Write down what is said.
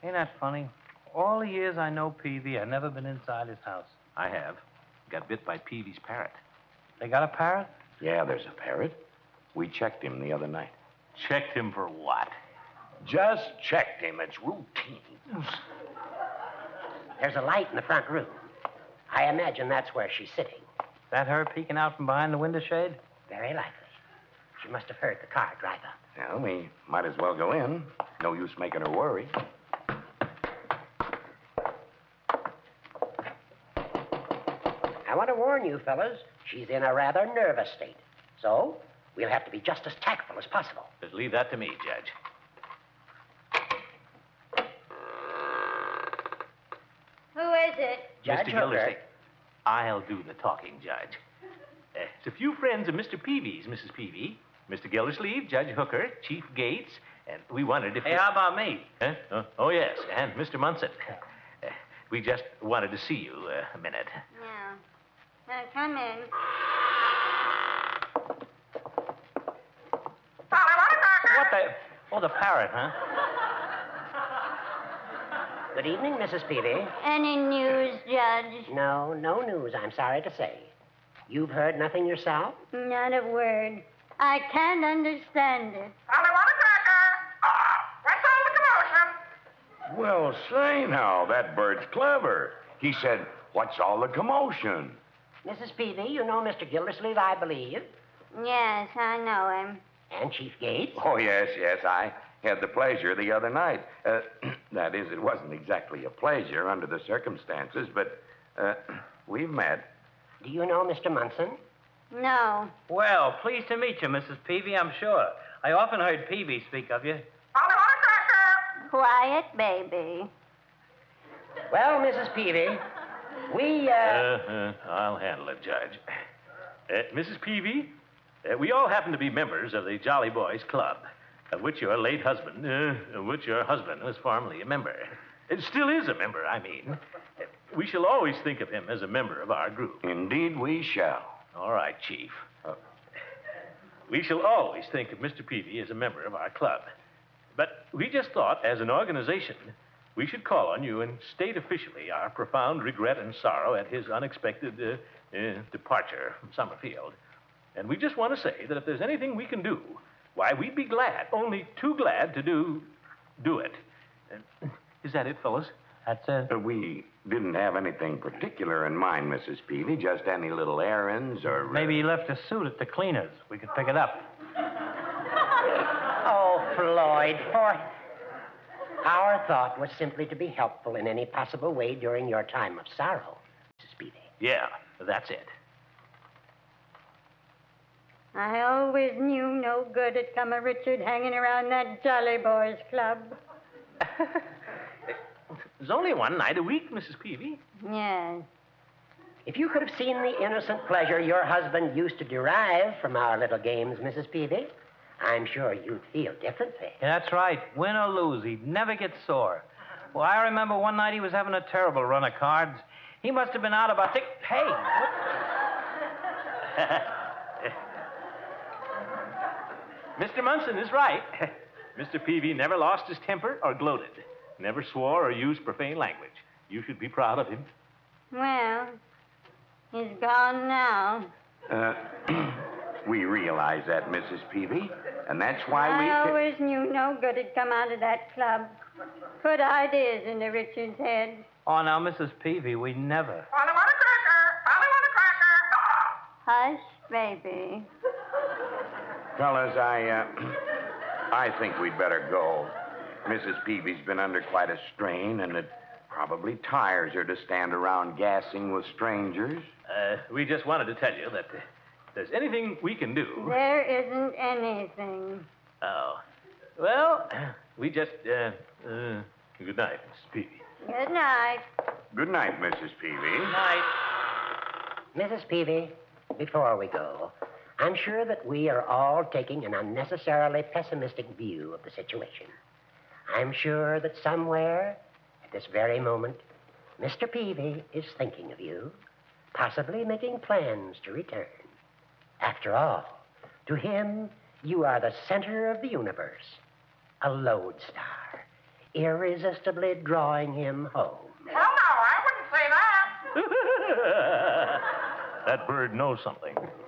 Ain't that funny? All the years I know Peavy, I've never been inside his house. I have. Got bit by Peavy's parrot. They got a parrot? Yeah, there's a parrot. We checked him the other night. Checked him for what? Just checked him. It's routine. There's a light in the front room. I imagine that's where she's sitting. That her peeking out from behind the window shade? Very likely. She must have heard the car drive up. Well, we might as well go in. No use making her worry. I want to warn you, fellas, she's in a rather nervous state. So, we'll have to be just as tactful as possible. Just leave that to me, Judge. Who is it? Judge Mr. Hooker. Gildersleeve. I'll do the talking, Judge. It's a few friends of Mr. Peavy's, Mrs. Peavy. Mr. Gildersleeve, Judge Hooker, Chief Gates, and we wondered if... Hey, how about me? Oh, yes, and Mr. Munson. We just wanted to see you a minute. Yeah. Come in. What the... Oh, the parrot, huh? Good evening, Mrs. Peavy. Any news, Judge? No news, I'm sorry to say. You've heard nothing yourself? Not a word. I can't understand it. Well, say now, that bird's clever. He said, "What's all the commotion?" Mrs. Peavy, you know Mr. Gildersleeve, I believe. Yes, I know him. And Chief Gates. Oh, yes. I had the pleasure the other night. That is, it wasn't exactly a pleasure under the circumstances, but we've met. Do you know Mr. Munson? No. Well, pleased to meet you, Mrs. Peavy, I'm sure. I often heard Peavy speak of you. Quiet, baby. Well, Mrs. Peavy, we, I'll handle it, Judge. Mrs. Peavy, we all happen to be members of the Jolly Boys Club, of which your late husband, was formerly a member. It still is a member, I mean. We shall always think of him as a member of our group. Indeed we shall. All right, Chief. We shall always think of Mr. Peavy as a member of our club. But we just thought, as an organization, we should call on you and state officially our profound regret and sorrow at his unexpected departure from Summerfield. And we just want to say that if there's anything we can do, why, we'd be glad, only too glad to do it. Is that it, fellas? That's it. We didn't have anything particular in mind, Mrs. Peavy, just any little errands or... Maybe he left a suit at the cleaners. We could pick it up. Oh, Floyd, for... Our thought was simply to be helpful in any possible way during your time of sorrow, Mrs. Peavy. Yeah, that's it. I always knew no good had come of Richard hanging around that Jolly Boys Club. There's only one night a week, Mrs. Peavy. Yes. If you could have seen the innocent pleasure your husband used to derive from our little games, Mrs. Peavy, I'm sure you'd feel differently. Yeah, that's right. Win or lose, he'd never get sore. Well, I remember one night he was having a terrible run of cards. He must have been out about six... Hey! Mr. Munson is right. Mr. Peavy never lost his temper or gloated. Never swore or used profane language. You should be proud of him. Well, he's gone now. We realize that, Mrs. Peavy, and that's why I always knew no good had come out of that club. Put ideas into Richard's head. Oh, now, Mrs. Peavy, we never... Hush, baby. Fellas, I think we'd better go. Mrs. Peavy's been under quite a strain, and it probably tires her to stand around gassing with strangers. We just wanted to tell you that if there's anything we can do... There isn't anything. Oh. Well, we just, good night, Mrs. Peavy. Good night. Good night, Mrs. Peavy. Night. Mrs. Peavy, before we go, I'm sure that we are all taking an unnecessarily pessimistic view of the situation. I'm sure that somewhere, at this very moment, Mr. Peavy is thinking of you, possibly making plans to return. After all, to him, you are the center of the universe, a lodestar, irresistibly drawing him home. Well, no, I wouldn't say that. That bird knows something.